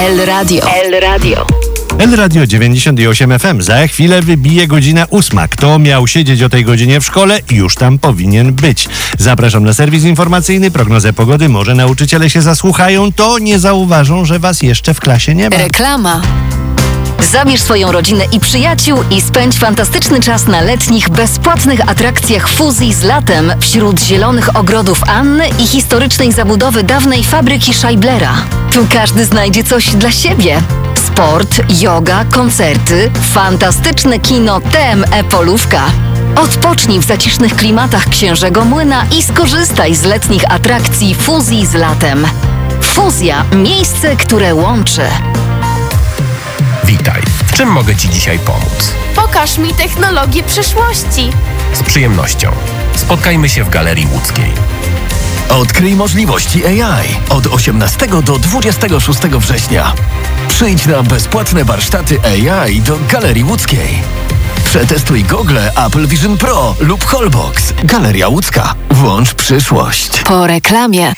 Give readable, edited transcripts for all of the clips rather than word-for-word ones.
El Radio. El Radio. El Radio 98 FM. Za chwilę wybije godzina 8. Kto miał siedzieć o tej godzinie w szkole, już tam powinien być. Zapraszam na serwis informacyjny, prognozę pogody. Może nauczyciele się zasłuchają, to nie zauważą, że was jeszcze w klasie nie ma. Reklama. Zabierz swoją rodzinę i przyjaciół i spędź fantastyczny czas na letnich, bezpłatnych atrakcjach fuzji z latem wśród zielonych ogrodów Anny i historycznej zabudowy dawnej fabryki Scheiblera. Tu każdy znajdzie coś dla siebie. Sport, yoga, koncerty, fantastyczne kino TME Polówka. Odpocznij w zacisznych klimatach Księżego Młyna i skorzystaj z letnich atrakcji fuzji z latem. Fuzja – miejsce, które łączy. Witaj. W czym mogę Ci dzisiaj pomóc? Pokaż mi technologię przyszłości. Z przyjemnością. Spotkajmy się w Galerii Łódzkiej. Odkryj możliwości AI od 18 do 26 września. Przyjdź na bezpłatne warsztaty AI do Galerii Łódzkiej. Przetestuj gogle Apple Vision Pro lub Holbox. Galeria Łódzka. Włącz przyszłość. Po reklamie.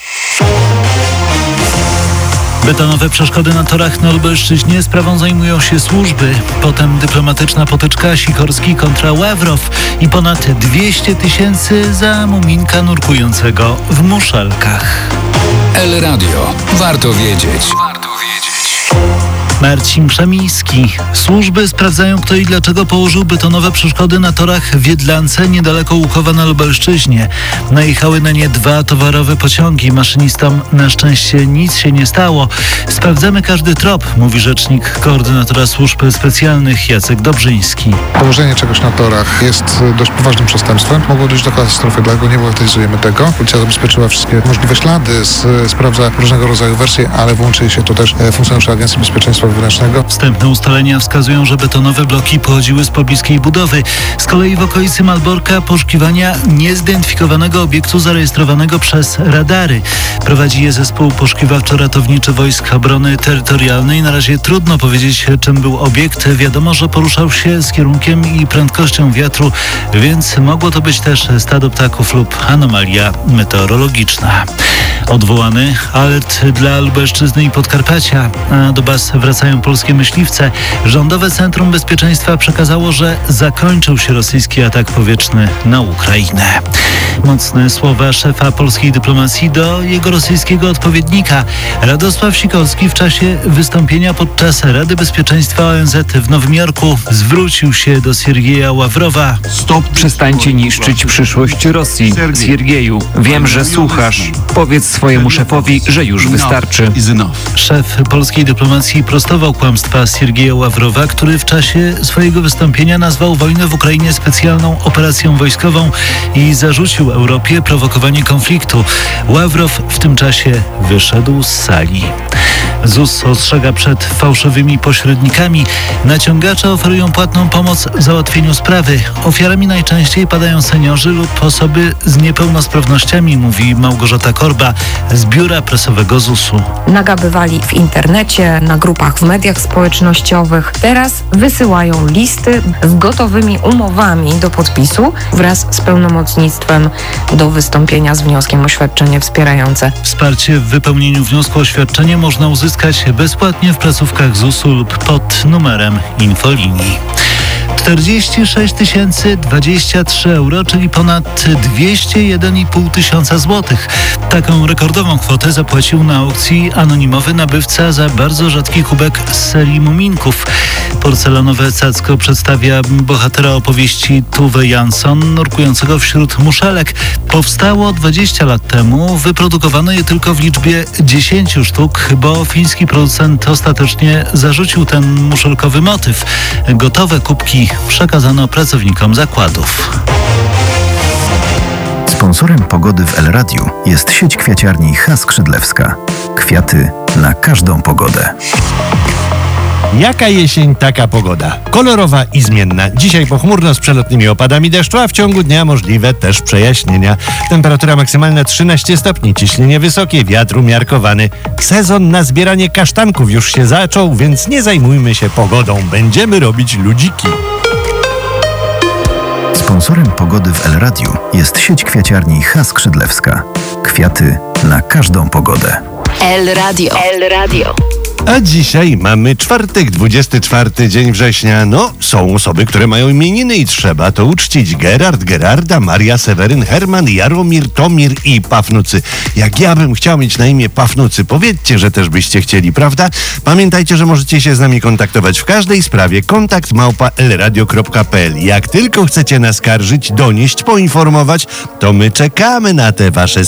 Betonowe przeszkody na torach na Lubelszczyźnie. Sprawą zajmują się służby. Potem dyplomatyczna potyczka Sikorski kontra Ławrow i ponad 200 000 za muminka nurkującego w muszelkach. El Radio. Warto wiedzieć. Marcin Przemiński. Służby sprawdzają, kto i dlaczego położył betonowe przeszkody na torach w Jedlance, niedaleko Łukowa na Lubelszczyźnie. Najechały na nie 2 towarowe pociągi. Maszynistom na szczęście nic się nie stało. Sprawdzamy każdy trop, mówi rzecznik koordynatora służb specjalnych Jacek Dobrzyński. Położenie czegoś na torach jest dość poważnym przestępstwem. Mogło dojść do katastrofy, dlatego nie bagatelizujemy tego. Policja zabezpieczyła wszystkie możliwe ślady, sprawdza różnego rodzaju wersje, ale włączyli się tu też funkcjonariusze Agencji Bezpieczeństwa Wewnętrznego. Wstępne ustalenia wskazują, że betonowe bloki pochodziły z pobliskiej budowy. Z kolei w okolicy Malborka poszukiwania niezidentyfikowanego obiektu zarejestrowanego przez radary. Prowadzi je zespół poszukiwawczo-ratowniczy Wojsk Obrony Terytorialnej. Na razie trudno powiedzieć, czym był obiekt. Wiadomo, że poruszał się z kierunkiem i prędkością wiatru, więc mogło to być też stado ptaków lub anomalia meteorologiczna. Odwołany alert dla Lubelszczyzny i Podkarpacia, a do baz wracają polskie myśliwce. Rządowe Centrum Bezpieczeństwa przekazało, że zakończył się rosyjski atak powietrzny na Ukrainę. Mocne słowa szefa polskiej dyplomacji do jego rosyjskiego odpowiednika. Radosław Sikorski w czasie wystąpienia podczas Rady Bezpieczeństwa ONZ w Nowym Jorku zwrócił się do Siergieja Ławrowa. Przestańcie niszczyć przyszłość Rosji. Siergieju, wiem, że słuchasz. Powiedz swojemu szefowi, że już wystarczy. Szef polskiej dyplomacji prostował kłamstwa Siergieja Ławrowa, który w czasie swojego wystąpienia nazwał wojnę w Ukrainie specjalną operacją wojskową i zarzucił Europie prowokowanie konfliktu. Ławrow w tym czasie wyszedł z sali. ZUS ostrzega przed fałszywymi pośrednikami. Naciągacze oferują płatną pomoc w załatwieniu sprawy. Ofiarami najczęściej padają seniorzy lub osoby z niepełnosprawnościami, mówi Małgorzata Korba z biura prasowego ZUS-u. Nagabywali w internecie, na grupach w mediach społecznościowych. Teraz wysyłają listy z gotowymi umowami do podpisu wraz z pełnomocnictwem do wystąpienia z wnioskiem o świadczenie wspierające. Wsparcie w wypełnieniu wniosku o świadczenie można uzyskać bezpłatnie w placówkach ZUS-u lub pod numerem infolinii. 46 023 euro, czyli ponad 201,5 tysiąca złotych. Taką rekordową kwotę zapłacił na aukcji anonimowy nabywca za bardzo rzadki kubek z serii muminków. Porcelanowe cacko przedstawia bohatera opowieści Tuve Jansson, nurkującego wśród muszelek. Powstało 20 lat temu, wyprodukowano je tylko w liczbie 10 sztuk, bo fiński producent ostatecznie zarzucił ten muszelkowy motyw. Gotowe kubki przekazano pracownikom zakładów. Sponsorem pogody w El Radiu jest sieć kwiaciarni H. Skrzydlewska. Kwiaty na każdą pogodę. Jaka jesień, taka pogoda. Kolorowa i zmienna. Dzisiaj pochmurno z przelotnymi opadami deszczu, a w ciągu dnia możliwe też przejaśnienia. Temperatura maksymalna 13 stopni, ciśnienie wysokie, wiatr umiarkowany. Sezon na zbieranie kasztanków już się zaczął, więc nie zajmujmy się pogodą. Będziemy robić ludziki. Sponsorem pogody w El Radiu jest sieć kwiaciarni H. Skrzydlewska. Kwiaty na każdą pogodę. El Radio. El Radio. A dzisiaj mamy czwartek, 24 dzień września. No, są osoby, które mają imieniny i trzeba to uczcić. Gerard, Gerarda, Maria, Seweryn, Herman, Jaromir, Tomir i Pafnucy. Jak ja bym chciał mieć na imię Pafnucy, powiedzcie, że też byście chcieli, prawda? Pamiętajcie, że możecie się z nami kontaktować w każdej sprawie. kontakt@elradio.pl. Jak tylko chcecie nas skarżyć, donieść, poinformować, to my czekamy na te wasze